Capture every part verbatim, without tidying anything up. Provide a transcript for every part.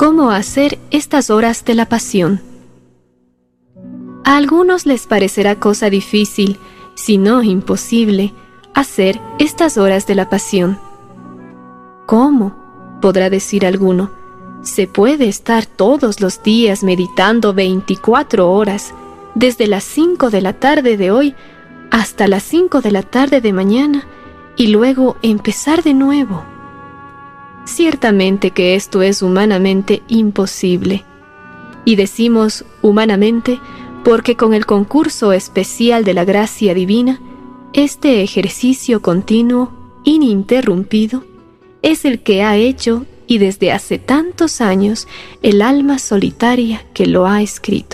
¿Cómo hacer estas horas de la pasión? A algunos les parecerá cosa difícil, si no imposible, hacer estas horas de la pasión. ¿Cómo?, podrá decir alguno. Se puede estar todos los días meditando veinticuatro horas, desde las cinco de la tarde de hoy hasta las cinco de la tarde de mañana, y luego empezar de nuevo. Ciertamente que esto es humanamente imposible. Y decimos humanamente porque con el concurso especial de la gracia divina, este ejercicio continuo, ininterrumpido, es el que ha hecho, y desde hace tantos años, el alma solitaria que lo ha escrito.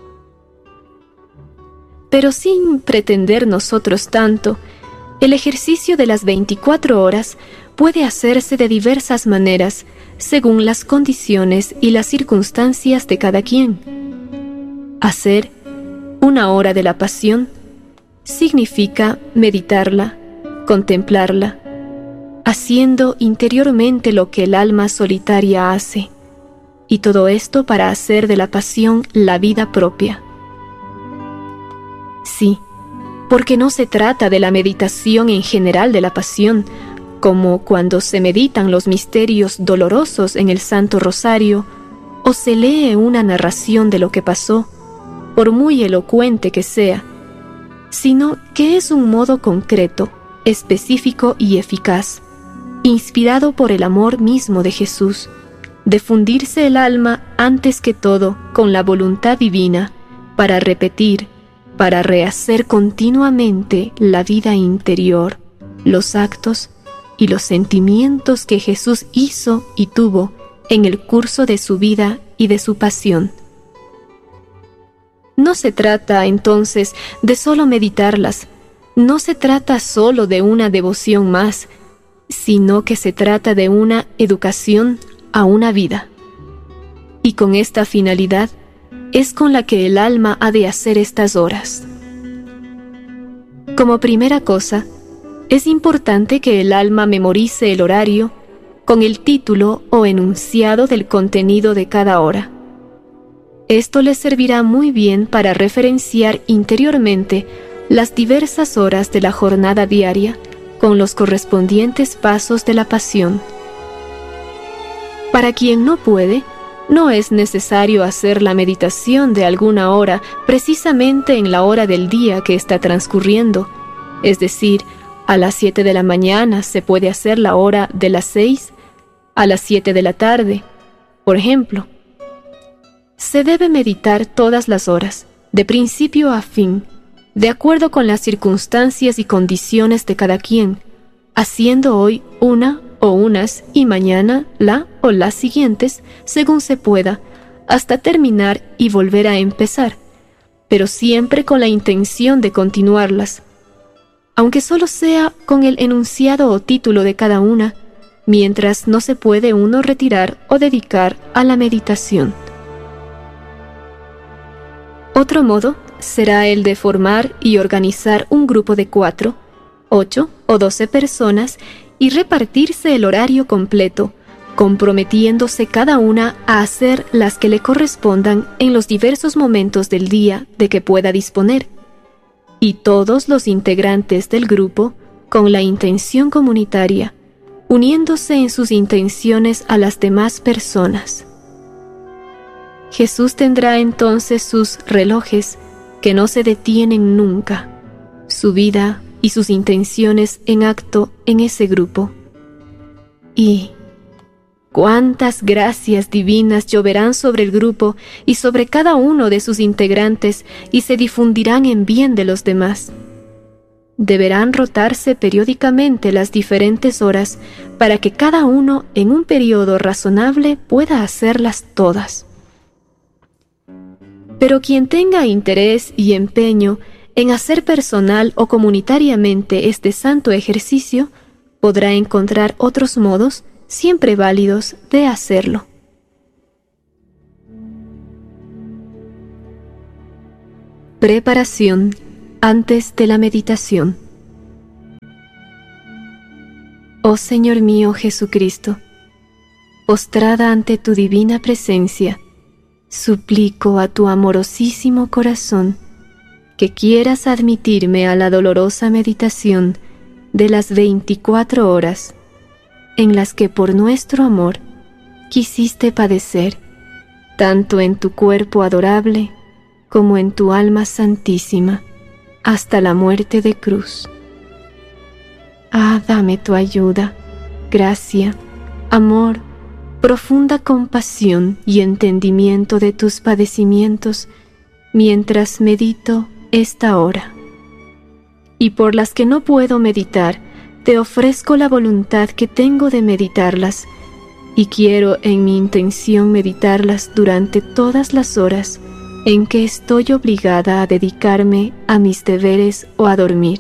Pero sin pretender nosotros tanto, el ejercicio de las veinticuatro horas puede hacerse de diversas maneras, según las condiciones y las circunstancias de cada quien. Hacer una hora de la pasión significa meditarla, contemplarla, haciendo interiormente lo que el alma solitaria hace, y todo esto para hacer de la pasión la vida propia. Sí, porque no se trata de la meditación en general de la pasión, como cuando se meditan los misterios dolorosos en el Santo Rosario, o se lee una narración de lo que pasó, por muy elocuente que sea, sino que es un modo concreto, específico y eficaz, inspirado por el amor mismo de Jesús, de fundirse el alma antes que todo con la voluntad divina, para repetir, para rehacer continuamente la vida interior, los actos y los sentimientos que Jesús hizo y tuvo en el curso de su vida y de su pasión. No se trata entonces de solo meditarlas, no se trata solo de una devoción más, sino que se trata de una educación a una vida. Y con esta finalidad es con la que el alma ha de hacer estas horas. Como primera cosa, es importante que el alma memorice el horario con el título o enunciado del contenido de cada hora. Esto le servirá muy bien para referenciar interiormente las diversas horas de la jornada diaria con los correspondientes pasos de la pasión. Para quien no puede, no es necesario hacer la meditación de alguna hora precisamente en la hora del día que está transcurriendo, es decir, a las siete de la mañana se puede hacer la hora de las seis, a las siete de la tarde, por ejemplo. Se debe meditar todas las horas, de principio a fin, de acuerdo con las circunstancias y condiciones de cada quien, haciendo hoy una o unas y mañana la o las siguientes, según se pueda, hasta terminar y volver a empezar, pero siempre con la intención de continuarlas, aunque solo sea con el enunciado o título de cada una, mientras no se puede uno retirar o dedicar a la meditación. Otro modo será el de formar y organizar un grupo de cuatro, ocho o doce personas y repartirse el horario completo, comprometiéndose cada una a hacer las que le correspondan en los diversos momentos del día de que pueda disponer, y todos los integrantes del grupo, con la intención comunitaria, uniéndose en sus intenciones a las demás personas. Jesús tendrá entonces sus relojes que no se detienen nunca, su vida y sus intenciones en acto en ese grupo. Y cuántas gracias divinas lloverán sobre el grupo y sobre cada uno de sus integrantes y se difundirán en bien de los demás. Deberán rotarse periódicamente las diferentes horas para que cada uno en un periodo razonable pueda hacerlas todas. Pero quien tenga interés y empeño en hacer personal o comunitariamente este santo ejercicio, podrá encontrar otros modos, siempre válidos, de hacerlo. Preparación antes de la meditación. Oh Señor mío Jesucristo, postrada ante tu divina presencia, suplico a tu amorosísimo corazón que quieras admitirme a la dolorosa meditación de las veinticuatro horas en las que por nuestro amor quisiste padecer, tanto en tu cuerpo adorable como en tu alma santísima, hasta la muerte de cruz. Ah, dame tu ayuda, gracia, amor, profunda compasión y entendimiento de tus padecimientos mientras medito esta hora. Y por las que no puedo meditar, te ofrezco la voluntad que tengo de meditarlas, y quiero en mi intención meditarlas durante todas las horas en que estoy obligada a dedicarme a mis deberes o a dormir.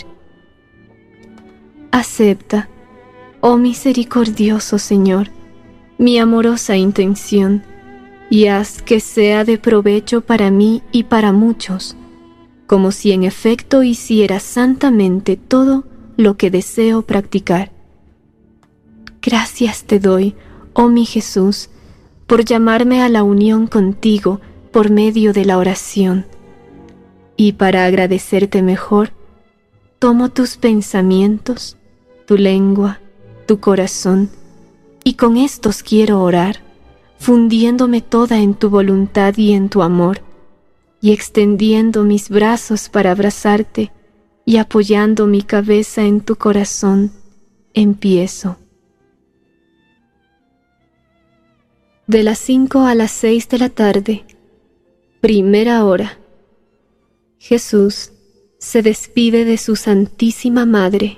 Acepta, oh misericordioso Señor, mi amorosa intención, y haz que sea de provecho para mí y para muchos, como si en efecto hiciera santamente todo lo que deseo practicar. Gracias te doy, oh mi Jesús, por llamarme a la unión contigo por medio de la oración. Y para agradecerte mejor, tomo tus pensamientos, tu lengua, tu corazón, y con estos quiero orar, fundiéndome toda en tu voluntad y en tu amor, y extendiendo mis brazos para abrazarte y apoyando mi cabeza en tu corazón, empiezo. De las cinco a las seis de la tarde, primera hora, Jesús se despide de su Santísima Madre.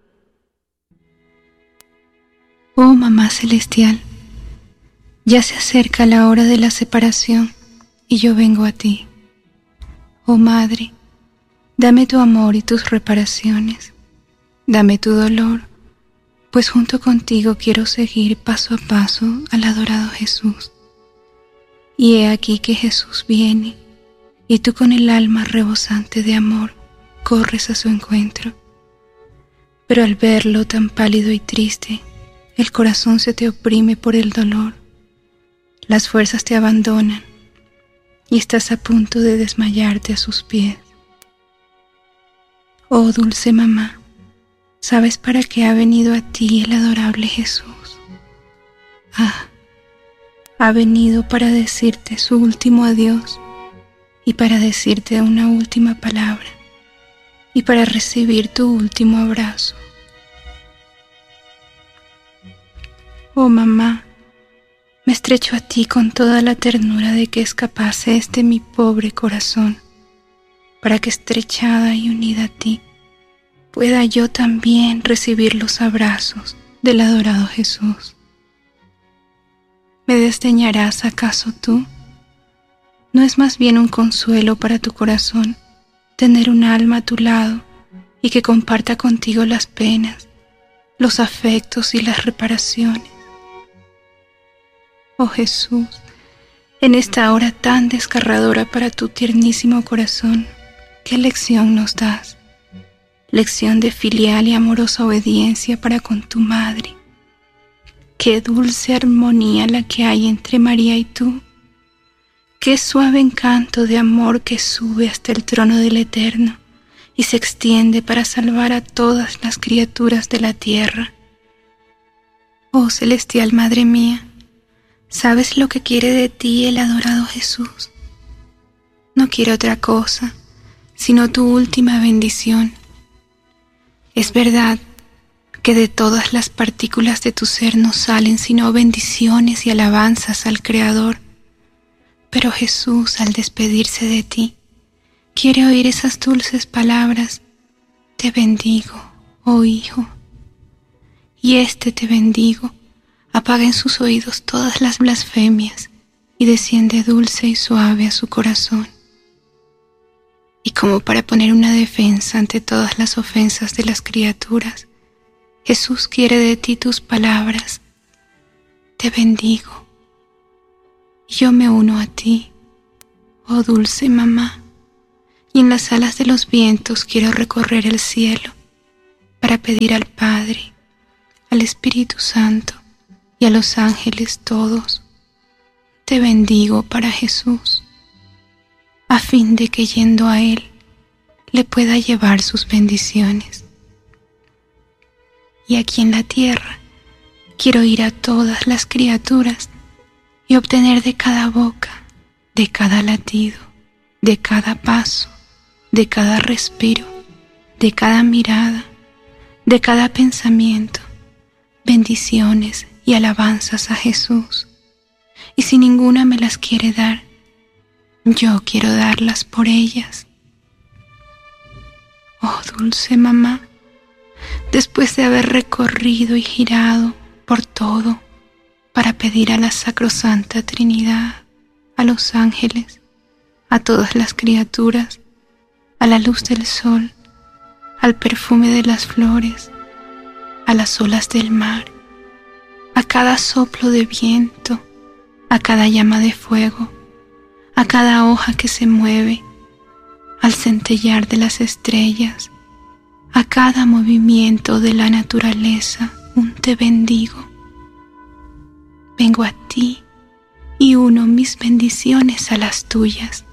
Oh Mamá Celestial, ya se acerca la hora de la separación y yo vengo a ti. Oh Madre, dame tu amor y tus reparaciones, dame tu dolor, pues junto contigo quiero seguir paso a paso al adorado Jesús. Y he aquí que Jesús viene, y tú con el alma rebosante de amor corres a su encuentro. Pero al verlo tan pálido y triste, el corazón se te oprime por el dolor, las fuerzas te abandonan, y estás a punto de desmayarte a sus pies. Oh dulce mamá, ¿sabes para qué ha venido a ti el adorable Jesús? Ah, ha venido para decirte su último adiós y para decirte una última palabra y para recibir tu último abrazo. Oh mamá, me estrecho a ti con toda la ternura de que es capaz este mi pobre corazón, para que estrechada y unida a ti, pueda yo también recibir los abrazos del adorado Jesús. ¿Me desdeñarás acaso tú? ¿No es más bien un consuelo para tu corazón tener un alma a tu lado y que comparta contigo las penas, los afectos y las reparaciones? Oh Jesús, en esta hora tan desgarradora para tu tiernísimo corazón, ¿qué lección nos das? Lección de filial y amorosa obediencia para con tu Madre. Qué dulce armonía la que hay entre María y tú. Qué suave encanto de amor que sube hasta el trono del Eterno y se extiende para salvar a todas las criaturas de la tierra. Oh celestial Madre mía, ¿sabes lo que quiere de ti el adorado Jesús? No quiere otra cosa, sino tu última bendición. Es verdad que de todas las partículas de tu ser no salen sino bendiciones y alabanzas al Creador, pero Jesús, al despedirse de ti, quiere oír esas dulces palabras: te bendigo, oh Hijo. Y este te bendigo apaga en sus oídos todas las blasfemias y desciende dulce y suave a su corazón. Y como para poner una defensa ante todas las ofensas de las criaturas, Jesús quiere de ti tus palabras: te bendigo. Y yo me uno a ti, oh dulce mamá, y en las alas de los vientos quiero recorrer el cielo para pedir al Padre, al Espíritu Santo y y a los ángeles todos, te bendigo para Jesús, a fin de que yendo a Él le pueda llevar sus bendiciones. Y aquí en la tierra quiero ir a todas las criaturas y obtener de cada boca, de cada latido, de cada paso, de cada respiro, de cada mirada, de cada pensamiento, bendiciones y alabanzas a Jesús. Y si ninguna me las quiere dar, yo quiero darlas por ellas. Oh dulce mamá, después de haber recorrido y girado por todo para pedir a la Sacrosanta Trinidad, a los ángeles, a todas las criaturas, a la luz del sol, al perfume de las flores, a las olas del mar, a cada soplo de viento, a cada llama de fuego, a cada hoja que se mueve, al centellear de las estrellas, a cada movimiento de la naturaleza, un te bendigo. Vengo a ti y uno mis bendiciones a las tuyas.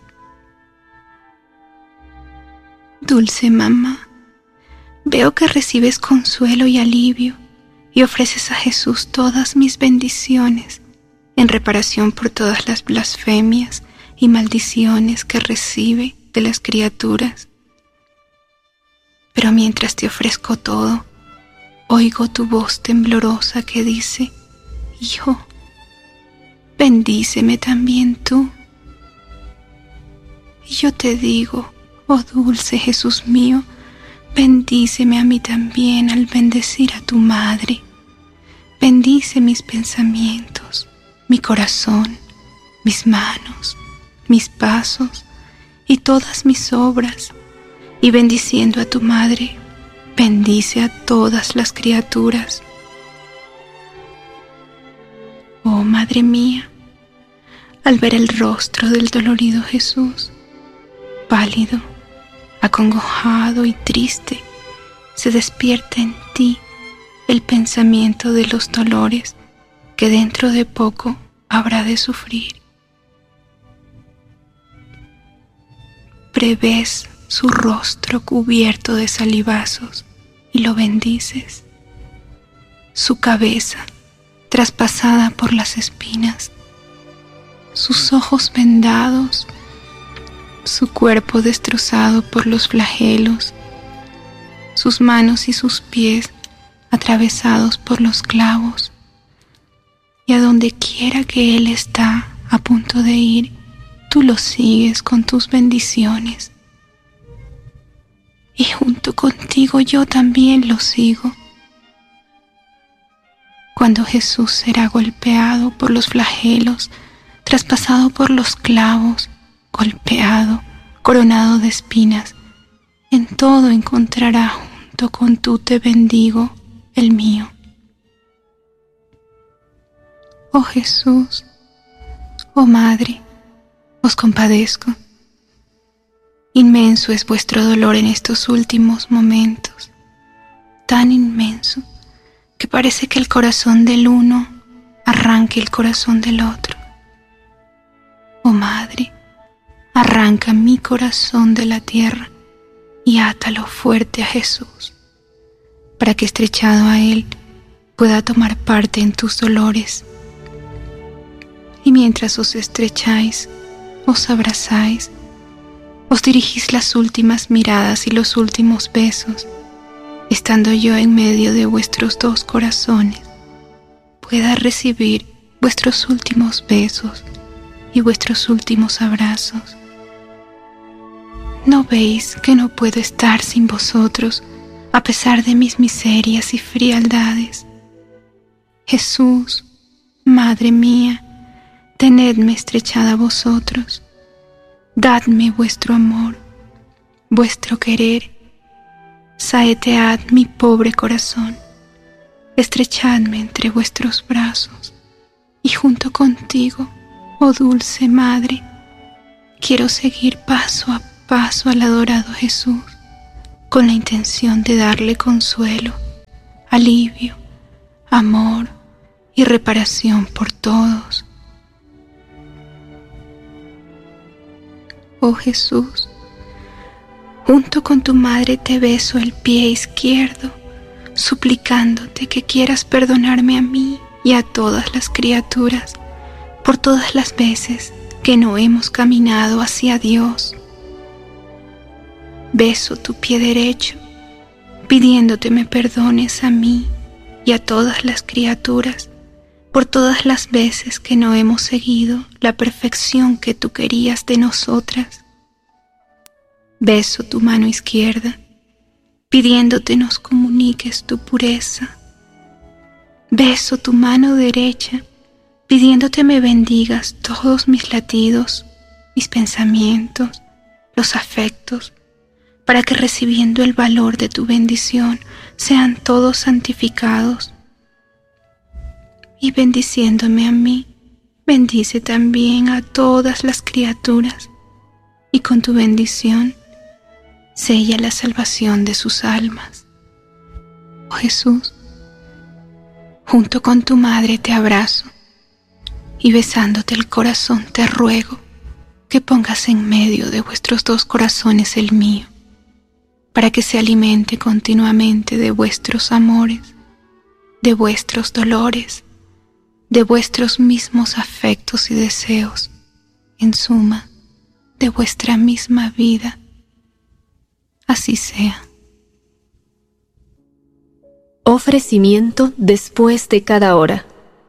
Dulce mamá, veo que recibes consuelo y alivio y ofreces a Jesús todas mis bendiciones en reparación por todas las blasfemias y maldiciones que recibe de las criaturas. Pero mientras te ofrezco todo, oigo tu voz temblorosa que dice: Hijo, bendíceme también tú. Y yo te digo: oh dulce Jesús mío, bendíceme a mí también al bendecir a tu madre. Bendice mis pensamientos, mi corazón, mis manos, mis pasos y todas mis obras. Y bendiciendo a tu madre, bendice a todas las criaturas. Oh Madre mía, al ver el rostro del dolorido Jesús, pálido, acongojado y triste, se despierta en ti el pensamiento de los dolores que dentro de poco habrá de sufrir. Prevés su rostro cubierto de salivazos y lo bendices. Su cabeza traspasada por las espinas, sus ojos vendados, su cuerpo destrozado por los flagelos, sus manos y sus pies atravesados por los clavos, y a donde quiera que Él está a punto de ir, tú lo sigues con tus bendiciones. Y junto contigo yo también lo sigo. Cuando Jesús será golpeado por los flagelos, traspasado por los clavos, golpeado, coronado de espinas, en todo encontrará junto con tu te bendigo el mío. Oh Jesús, oh Madre, os compadezco. Inmenso es vuestro dolor en estos últimos momentos, tan inmenso que parece que el corazón del uno arranque el corazón del otro. Oh Madre, arranca mi corazón de la tierra y átalo fuerte a Jesús, para que estrechado a Él pueda tomar parte en tus dolores. Y mientras os estrecháis, os abrazáis, os dirigís las últimas miradas y los últimos besos, estando yo en medio de vuestros dos corazones, pueda recibir vuestros últimos besos y vuestros últimos abrazos. ¿No veis que no puedo estar sin vosotros a pesar de mis miserias y frialdades? Jesús, Madre mía, tenedme estrechada a vosotros. Dadme vuestro amor, vuestro querer, saetead mi pobre corazón, estrechadme entre vuestros brazos, y junto contigo, oh dulce Madre, quiero seguir paso a paso al adorado Jesús, con la intención de darle consuelo, alivio, amor, y reparación por todos. Oh Jesús, junto con tu madre te beso el pie izquierdo, suplicándote que quieras perdonarme a mí y a todas las criaturas por todas las veces que no hemos caminado hacia Dios. Beso tu pie derecho, pidiéndote me perdones a mí y a todas las criaturas por todas las veces que no hemos seguido la perfección que tú querías de nosotras. Beso tu mano izquierda, pidiéndote nos comuniques tu pureza. Beso tu mano derecha, pidiéndote me bendigas todos mis latidos, mis pensamientos, los afectos, para que recibiendo el valor de tu bendición sean todos santificados. Y bendiciéndome a mí, bendice también a todas las criaturas, y con tu bendición sella la salvación de sus almas. Oh Jesús, junto con tu madre te abrazo, y besándote el corazón te ruego que pongas en medio de vuestros dos corazones el mío, para que se alimente continuamente de vuestros amores, de vuestros dolores, de vuestros mismos afectos y deseos, en suma, de vuestra misma vida. Así sea. Ofrecimiento después de cada hora.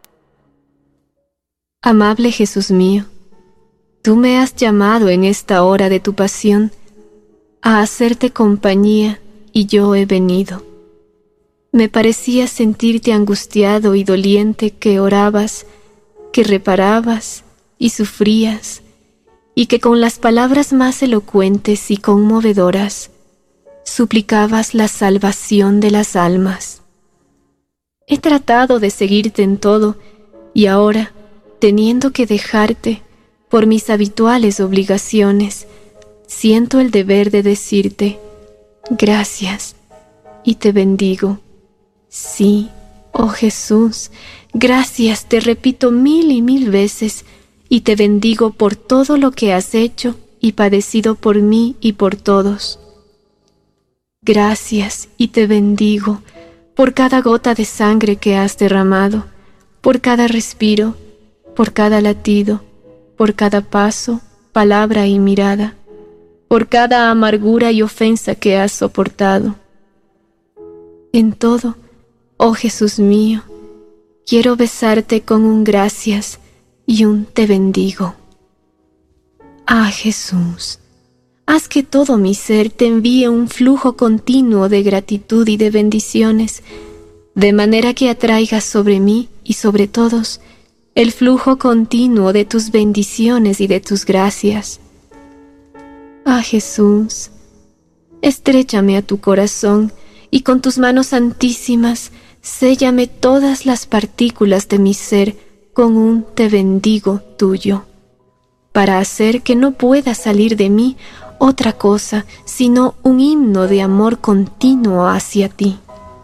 Amable Jesús mío, tú me has llamado en esta hora de tu pasión a hacerte compañía, y yo he venido. Me parecía sentirte angustiado y doliente, que orabas, que reparabas y sufrías, y que con las palabras más elocuentes y conmovedoras suplicabas la salvación de las almas. He tratado de seguirte en todo, y ahora, teniendo que dejarte por mis habituales obligaciones, siento el deber de decirte gracias y te bendigo. Sí, oh Jesús, gracias te repito mil y mil veces, y te bendigo por todo lo que has hecho y padecido por mí y por todos. Gracias y te bendigo por cada gota de sangre que has derramado, por cada respiro, por cada latido, por cada paso, palabra y mirada, por cada amargura y ofensa que has soportado. En todo, oh Jesús mío, quiero besarte con un gracias y un te bendigo. Ah, Jesús, haz que todo mi ser te envíe un flujo continuo de gratitud y de bendiciones, de manera que atraigas sobre mí y sobre todos el flujo continuo de tus bendiciones y de tus gracias. Ah, Jesús, estréchame a tu corazón y con tus manos santísimas séllame todas las partículas de mi ser con un te bendigo tuyo, para hacer que no pueda salir de mí otra cosa sino un himno de amor continuo hacia ti.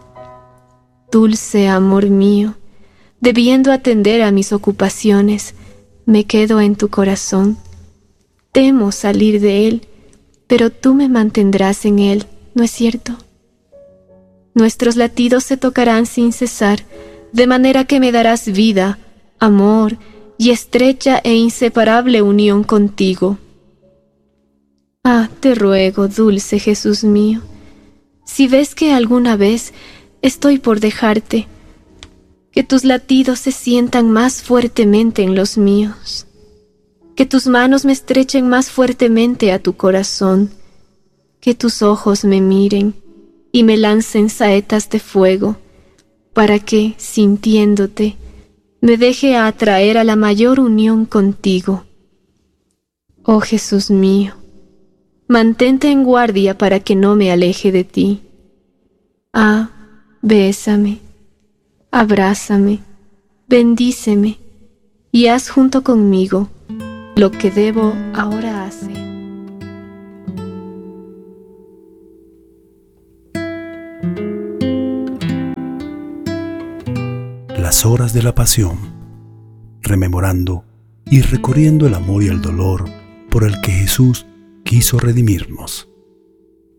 Dulce amor mío, debiendo atender a mis ocupaciones, me quedo en tu corazón. Temo salir de él, pero tú me mantendrás en él, ¿no es cierto? Nuestros latidos se tocarán sin cesar, de manera que me darás vida, amor y estrecha e inseparable unión contigo. Ah, te ruego, dulce Jesús mío, si ves que alguna vez estoy por dejarte, que tus latidos se sientan más fuertemente en los míos, que tus manos me estrechen más fuertemente a tu corazón, que tus ojos me miren y me lancen saetas de fuego, para que, sintiéndote, me deje atraer a la mayor unión contigo. Oh Jesús mío, mantente en guardia para que no me aleje de ti. Ah, bésame, abrázame, bendíceme, y haz junto conmigo lo que debo ahora hacer. Las las horas de la pasión, rememorando y recorriendo el amor y el dolor por el que Jesús quiso redimirnos.